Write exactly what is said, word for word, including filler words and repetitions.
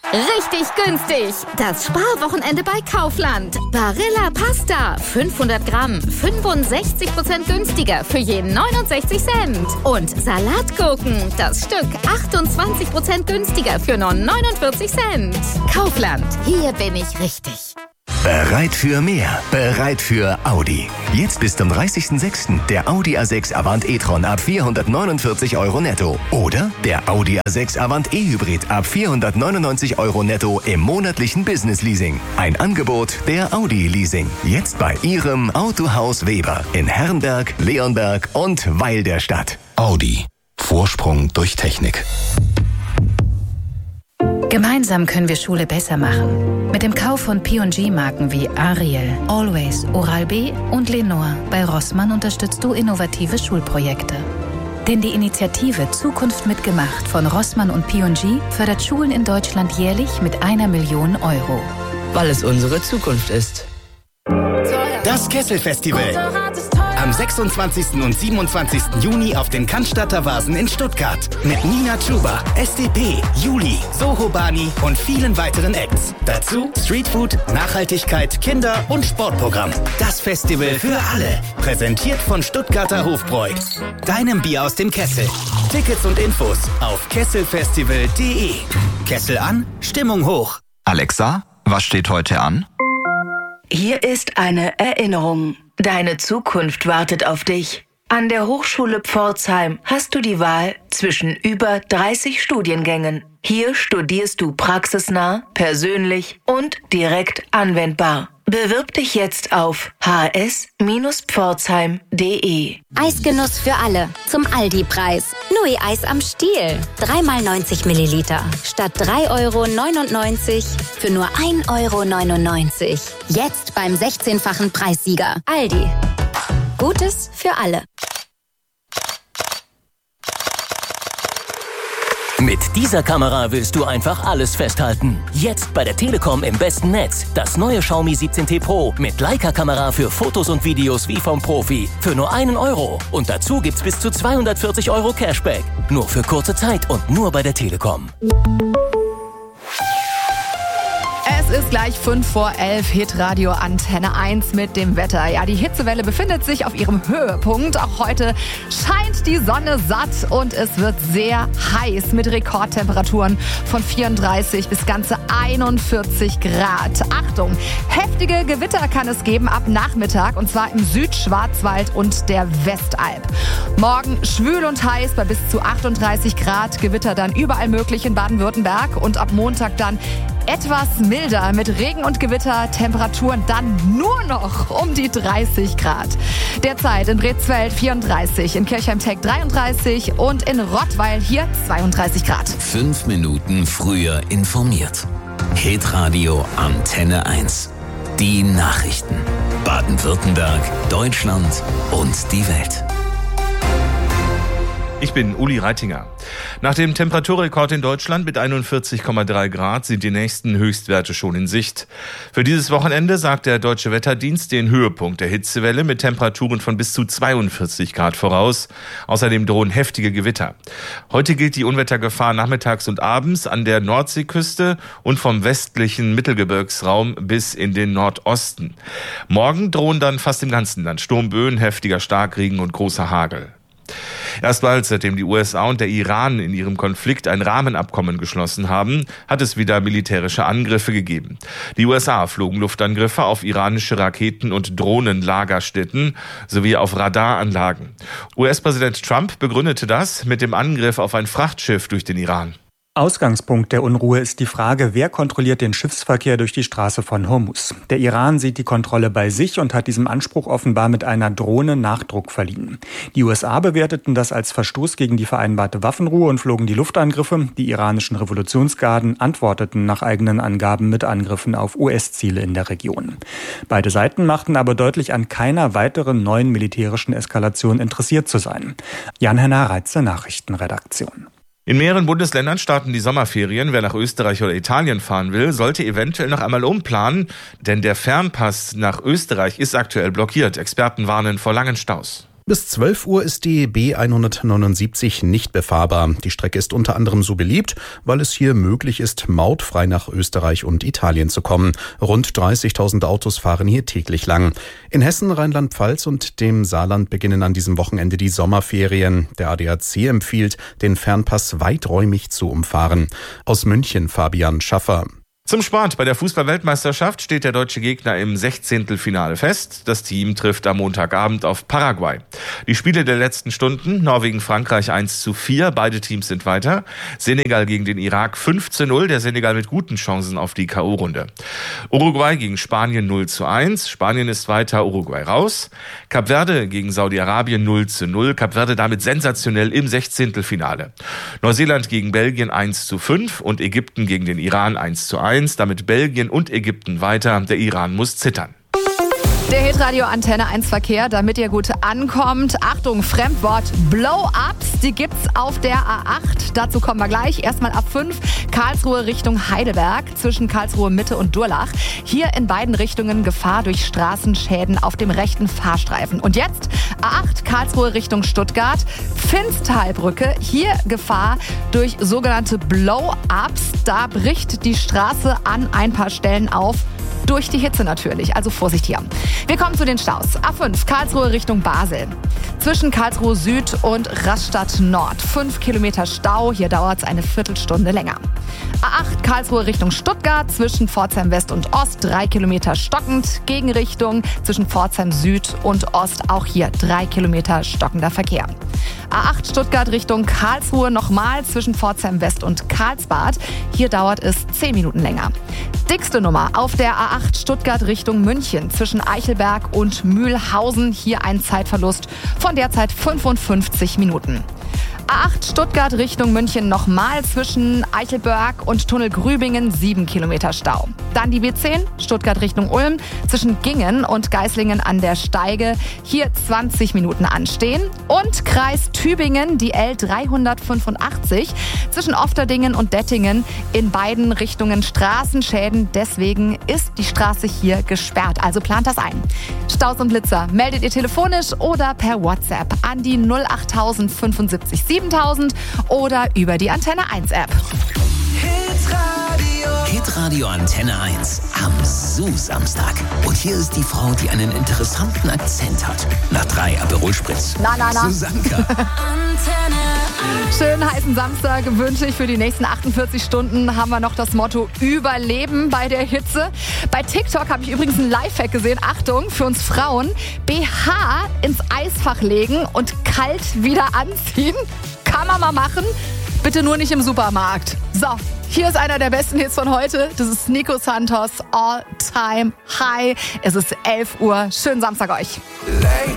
Richtig günstig. Das Sparwochenende bei Kaufland. Barilla Pasta. fünfhundert Gramm. fünfundsechzig Prozent günstiger für je neunundsechzig Cent. Und Salatgurken. Das Stück achtundzwanzig Prozent günstiger für nur neunundvierzig Cent. Kaufland. Hier bin ich richtig. Bereit für mehr. Bereit für Audi. Jetzt bis zum dreißigsten sechsten der Audi A sechs Avant e-tron ab vierhundertneunundvierzig Euro netto. Oder der Audi A sechs Avant e-Hybrid ab vierhundertneunundneunzig Euro netto im monatlichen Business-Leasing. Ein Angebot der Audi Leasing. Jetzt bei Ihrem Autohaus Weber in Herrenberg, Leonberg und Weil der Stadt. Audi. Vorsprung durch Technik. Gemeinsam können wir Schule besser machen. Mit dem Kauf von P und G-Marken wie Ariel, Always, Oral-B und Lenore bei Rossmann unterstützt du innovative Schulprojekte. Denn die Initiative Zukunft mitgemacht von Rossmann und P und G fördert Schulen in Deutschland jährlich mit einer Million Euro. Weil es unsere Zukunft ist. Das Kessel-Festival. Am sechsundzwanzigsten und siebenundzwanzigsten Juni auf den Cannstatter Vasen in Stuttgart. Mit Nina Chuba, S D P, Juli, Soho Bani und vielen weiteren Acts. Dazu Streetfood, Nachhaltigkeit, Kinder- und Sportprogramm. Das Festival für alle. Präsentiert von Stuttgarter Hofbräu. Deinem Bier aus dem Kessel. Tickets und Infos auf kesselfestival punkt de. Kessel an, Stimmung hoch. Alexa, was steht heute an? Hier ist eine Erinnerung. Deine Zukunft wartet auf dich. An der Hochschule Pforzheim hast du die Wahl zwischen über dreißig Studiengängen. Hier studierst du praxisnah, persönlich und direkt anwendbar. Bewirb dich jetzt auf h s Pforzheim punkt de. Eisgenuss für alle. Zum Aldi-Preis. Nui Eis am Stiel. drei mal neunzig Milliliter. Statt drei Euro neunundneunzig für nur ein Euro neunundneunzig. Jetzt beim sechzehnfachen Preissieger. Aldi. Gutes für alle. Mit dieser Kamera willst du einfach alles festhalten. Jetzt bei der Telekom im besten Netz. Das neue Xiaomi siebzehn T Pro mit Leica-Kamera für Fotos und Videos wie vom Profi. Für nur einen Euro. Und dazu gibt's bis zu zweihundertvierzig Euro Cashback. Nur für kurze Zeit und nur bei der Telekom. Es ist gleich fünf vor elf, Hitradio Antenne eins mit dem Wetter. Ja, die Hitzewelle befindet sich auf ihrem Höhepunkt. Auch heute scheint die Sonne satt und es wird sehr heiß mit Rekordtemperaturen von vierunddreißig bis ganze einundvierzig Grad. Achtung, heftige Gewitter kann es geben ab Nachmittag und zwar im Südschwarzwald und der Westalb. Morgen schwül und heiß bei bis zu achtunddreißig Grad. Gewitter dann überall möglich in Baden-Württemberg und ab Montag dann etwas milder mit Regen und Gewitter, Temperaturen dann nur noch um die dreißig Grad. Derzeit in Brezfeld vierunddreißig, in Kirchheim-Tech dreiunddreißig und in Rottweil hier zweiunddreißig Grad. Fünf Minuten früher informiert. Hitradio Antenne eins. Die Nachrichten. Baden-Württemberg, Deutschland und die Welt. Ich bin Uli Reitinger. Nach dem Temperaturrekord in Deutschland mit einundvierzig Komma drei Grad sind die nächsten Höchstwerte schon in Sicht. Für dieses Wochenende sagt der Deutsche Wetterdienst den Höhepunkt der Hitzewelle mit Temperaturen von bis zu zweiundvierzig Grad voraus. Außerdem drohen heftige Gewitter. Heute gilt die Unwettergefahr nachmittags und abends an der Nordseeküste und vom westlichen Mittelgebirgsraum bis in den Nordosten. Morgen drohen dann fast im ganzen Land Sturmböen, heftiger Starkregen und großer Hagel. Erstmals, seitdem die U S A und der Iran in ihrem Konflikt ein Rahmenabkommen geschlossen haben, hat es wieder militärische Angriffe gegeben. Die U S A flogen Luftangriffe auf iranische Raketen- und Drohnenlagerstätten sowie auf Radaranlagen. U S-Präsident Trump begründete das mit dem Angriff auf ein Frachtschiff durch den Iran. Ausgangspunkt der Unruhe ist die Frage, wer kontrolliert den Schiffsverkehr durch die Straße von Hormuz. Der Iran sieht die Kontrolle bei sich und hat diesem Anspruch offenbar mit einer Drohne Nachdruck verliehen. Die U S A bewerteten das als Verstoß gegen die vereinbarte Waffenruhe und flogen die Luftangriffe. Die iranischen Revolutionsgarden antworteten nach eigenen Angaben mit Angriffen auf U S-Ziele in der Region. Beide Seiten machten aber deutlich, an keiner weiteren neuen militärischen Eskalation interessiert zu sein. Jan-Henner Reitze, Nachrichtenredaktion. In mehreren Bundesländern starten die Sommerferien. Wer nach Österreich oder Italien fahren will, sollte eventuell noch einmal umplanen, denn der Fernpass nach Österreich ist aktuell blockiert. Experten warnen vor langen Staus. Bis zwölf Uhr ist die B hundertneunundsiebzig nicht befahrbar. Die Strecke ist unter anderem so beliebt, weil es hier möglich ist, mautfrei nach Österreich und Italien zu kommen. Rund dreißigtausend Autos fahren hier täglich lang. In Hessen, Rheinland-Pfalz und dem Saarland beginnen an diesem Wochenende die Sommerferien. Der A D A C empfiehlt, den Fernpass weiträumig zu umfahren. Aus München Fabian Schaffer. Zum Sport. Bei der Fußball-Weltmeisterschaft steht der deutsche Gegner im Sechzehntelfinale fest. Das Team trifft am Montagabend auf Paraguay. Die Spiele der letzten Stunden: Norwegen-Frankreich eins zu vier. Beide Teams sind weiter. Senegal gegen den Irak fünf zu null. Der Senegal mit guten Chancen auf die K O-Runde. Uruguay gegen Spanien null zu eins. Spanien ist weiter, Uruguay raus. Kap Verde gegen Saudi-Arabien null zu null. Kap Verde damit sensationell im Sechzehntelfinale. Neuseeland gegen Belgien eins zu fünf und Ägypten gegen den Iran eins zu eins. Damit Belgien und Ägypten weiter. Der Iran muss zittern. Der Hitradio Antenne eins Verkehr, damit ihr gut ankommt. Achtung, Fremdwort Blow-Ups, die gibt's auf der A acht. Dazu kommen wir gleich. Erstmal ab fünf, Karlsruhe Richtung Heidelberg, zwischen Karlsruhe Mitte und Durlach. Hier in beiden Richtungen Gefahr durch Straßenschäden auf dem rechten Fahrstreifen. Und jetzt A acht, Karlsruhe Richtung Stuttgart, Finstalbrücke. Hier Gefahr durch sogenannte Blow-Ups. Da bricht die Straße an ein paar Stellen auf. Durch die Hitze natürlich, also Vorsicht hier. Wir kommen zu den Staus. A fünf, Karlsruhe Richtung Basel. Zwischen Karlsruhe Süd und Rastatt Nord. Fünf Kilometer Stau, hier dauert es eine Viertelstunde länger. A acht, Karlsruhe Richtung Stuttgart. Zwischen Pforzheim West und Ost. Drei Kilometer stockend. Gegenrichtung zwischen Pforzheim Süd und Ost. Auch hier drei Kilometer stockender Verkehr. A acht, Stuttgart Richtung Karlsruhe. Nochmal zwischen Pforzheim West und Karlsbad. Hier dauert es zehn Minuten länger. Dickste Nummer auf der A acht, Stuttgart Richtung München. Zwischen Eichelberg und Mühlhausen. Hier ein Zeitverlust von derzeit fünfundfünfzig Minuten. A acht, Stuttgart Richtung München nochmal zwischen Eichelberg und Tunnel Grübingen, sieben Kilometer Stau. Dann die B zehn, Stuttgart Richtung Ulm, zwischen Gingen und Geislingen an der Steige, hier zwanzig Minuten anstehen. Und Kreis Tübingen, die L dreihundertfünfundachtzig, zwischen Ofterdingen und Dettingen, in beiden Richtungen Straßenschäden. Deswegen ist die Straße hier gesperrt, also plant das ein. Staus und Blitzer meldet ihr telefonisch oder per WhatsApp an die null acht null fünfundsiebzig siebentausend oder über die Antenne eins App. Hitradio. Hitradio Antenne eins am Su-Samstag. Und hier ist die Frau, die einen interessanten Akzent hat. Nach drei Aperol Spritz. Na, na, na. Susanka. Schönen heißen Samstag wünsche ich. Für die nächsten achtundvierzig Stunden haben wir noch das Motto Überleben bei der Hitze. Bei TikTok habe ich übrigens einen Lifehack gesehen. Achtung, für uns Frauen. B H ins Eisfach legen und kalt wieder anziehen. Kann man mal machen. Bitte nur nicht im Supermarkt. So, hier ist einer der besten Hits von heute. Das ist Nico Santos, All Time High. Es ist elf Uhr. Schönen Samstag euch. Late